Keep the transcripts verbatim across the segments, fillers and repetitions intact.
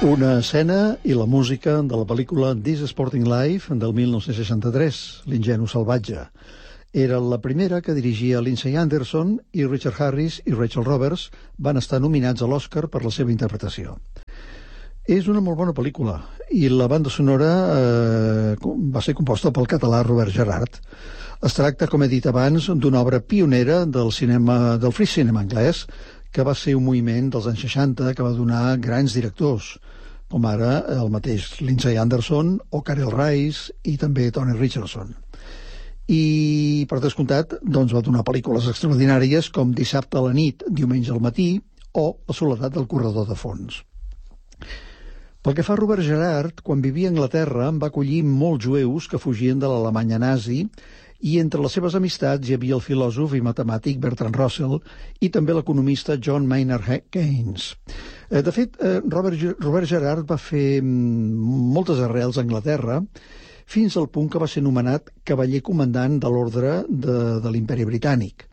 Una escena i la música de la pel·lícula This Sporting Life del mil nou-cents seixanta-tres, L'ingenu salvatge. Era la primera que dirigia Lindsay Anderson i Richard Harris i Rachel Roberts van estar nominats a l'Oscar per la seva interpretació. És una molt bona pel·lícula i la banda sonora eh, va ser composta pel català Robert Gerhard. Es tracta, com he dit abans, d'una obra pionera del cinema, del free cinema anglès, que va ser un moviment dels anys seixanta que va donar grans directors, com ara el mateix Lindsay Anderson o Karel Reisz i també Tony Richardson. I, per descomptat, doncs va donar pel·lícules extraordinàries com Dissabte a la nit, Diumenge al matí o La soledat del corredor de fons. Pel que fa a Robert Gerhard, quan vivia a Anglaterra va acollir molts jueus que fugien de l'Alemanya nazi i entre les seves amistats hi havia el filòsof i matemàtic Bertrand Russell i també l'economista John Maynard Keynes. De fet, Robert, Robert Gerhard va fer moltes arrels a Anglaterra fins al punt que va ser nomenat cavaller comandant de l'ordre de, de l'Imperi Britànic.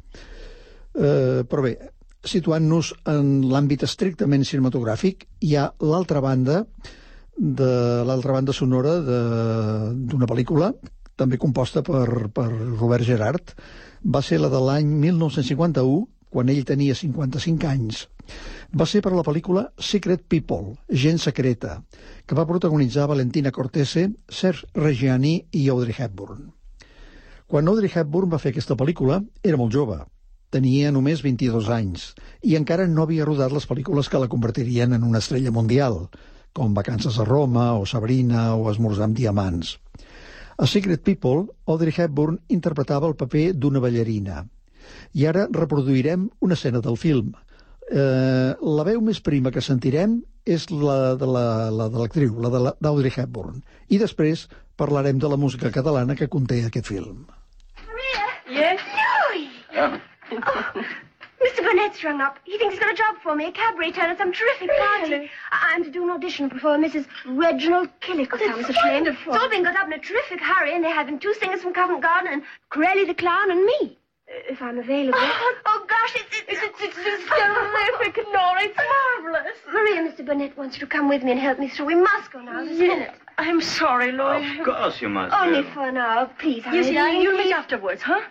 Eh, però bé, situant-nos en l'àmbit estrictament cinematogràfic, hi ha l'altra banda de l'altra banda sonora d'una pel·lícula també composta per, per Robert Gerhard. Va ser la de l'any mil nou-cents cinquanta-u, quan ell tenia cinquanta-cinc anys. Va ser per la pel·lícula Secret People, Gent secreta, que va protagonitzar Valentina Cortese, Serge Reggiani i Audrey Hepburn. Quan Audrey Hepburn va fer aquesta pel·lícula, era molt jove. Tenia només vint-i-dos anys i encara no havia rodat les pel·lícules que la convertirien en una estrella mundial, com Vacances a Roma o Sabrina o Esmorzar amb diamants. A Secret People, Audrey Hepburn interpretava el paper d'una ballarina. I ara reproduirem una escena del film. Eh, la veu més prima que sentirem és la de l'actriu, la, la de l'Audrey Hepburn. I després parlarem de la música catalana que conté aquest film. Maria? Yes? Louis! Yeah. Oh, Mister Burnett's rung up. He thinks he's got a job for me, a cab return at some terrific party. Really? I- I'm to do an audition before Missus Reginald Killick or That's something such name. wonderful. It's all been got up in a terrific hurry, and they're having two singers from Covent Garden and Corelli the Clown and me. Uh, If I'm available. Oh, oh gosh, it's... It's, It's, it's, it's terrific, Nora. It's marvelous. Maria, Mister Burnett wants you to come with me and help me through. We must go now, this minute. I'm sorry, Louis. Of course you must. Only go. for an hour, please. You see, Irene, you'll please. meet afterwards, huh?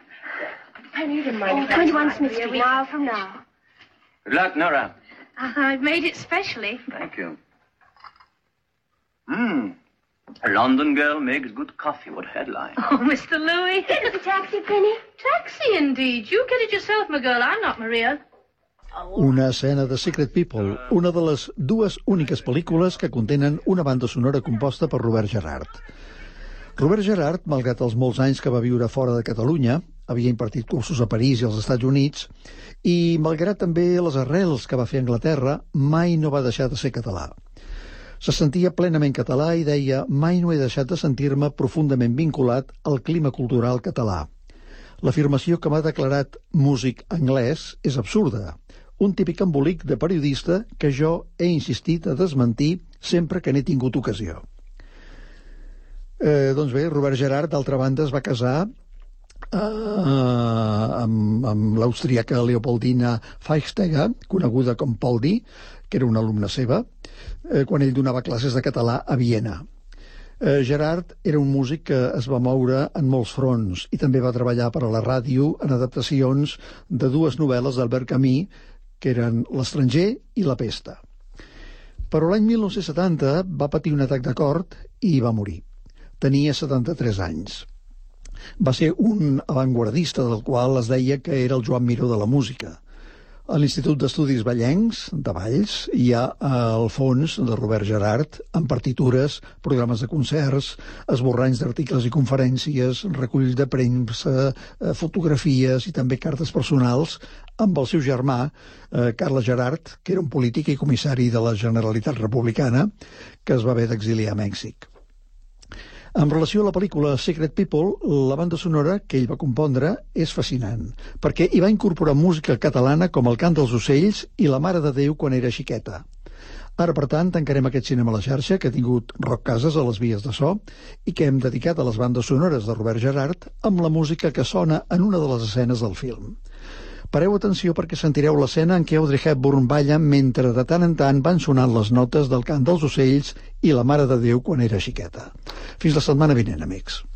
I need a Oh, mind. twenty-one Smith Street, an hour from now. Good luck, Nora. I've made it specially. Thank you. Hmm. A London girl makes good coffee. What headline? Oh, Mister Louis. Is the taxi, Penny? Taxi, indeed. You get it yourself, my girl. I'm not Maria. Una escena de Secret People, una de les dues úniques pel·lícules que contenen una banda sonora composta per Robert Gerhard. Robert Gerhard, malgrat els molts anys que va viure fora de Catalunya, havia impartit cursos a París i als Estats Units, i malgrat també les arrels que va fer a Anglaterra, mai no va deixar de ser català. Se sentia plenament català i deia «Mai no he deixat de sentir-me profundament vinculat al clima cultural català». L'afirmació que m'ha declarat músic anglès és absurda, un típic embolic de periodista que jo he insistit a desmentir sempre que n'he tingut ocasió. Eh, doncs bé, Robert Gerhard, d'altra banda, es va casar eh, amb, amb l'austríaca Leopoldina Feichtega, coneguda com Poldi, que era una alumna seva, eh, quan ell donava classes de català a Viena. Eh, Gerhard era un músic que es va moure en molts fronts i també va treballar per a la ràdio en adaptacions de dues novel·les d'Albert Camus, que eren L'estranger i La pesta. Però l'any mil nou-cents setanta va patir un atac de cor i va morir. Tenia setanta-tres anys. Va ser un avantguardista del qual es deia que era el Joan Miró de la música. A l'Institut d'Estudis Vallencs, de Valls, hi ha el fons de Robert Gerhard amb partitures, programes de concerts, esborranys d'articles i conferències, recull de premsa, fotografies i també cartes personals amb el seu germà, eh, Carles Gerhard, que era un polític i comissari de la Generalitat Republicana, que es va haver d'exiliar a Mèxic. En relació a la pel·lícula Secret People, la banda sonora que ell va compondre és fascinant, perquè hi va incorporar música catalana com el cant dels ocells i la Mare de Déu quan era xiqueta. Ara, per tant, tancarem aquest cinema a la xarxa que ha tingut Roc Casas a les vies de so i que hem dedicat a les bandes sonores de Robert Gerhard amb la música que sona en una de les escenes del film. Pareu atenció perquè sentireu l'escena en què Audrey Hepburn balla mentre de tant en tant van sonant les notes del cant dels ocells i la Mare de Déu quan era xiqueta. Fins la setmana vinent, amics.